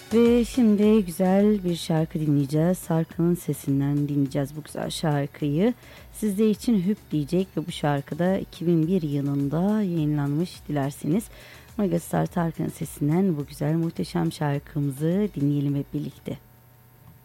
Ve şimdi güzel bir şarkı dinleyeceğiz. Sarkan'ın sesinden dinleyeceğiz bu güzel şarkıyı. Sizler için Hüp diyecek ve bu şarkıda 2001 yılında yayınlanmış dilerseniz. Megastar Tarkan'ın sesinden bu güzel muhteşem şarkımızı dinleyelim hep birlikte.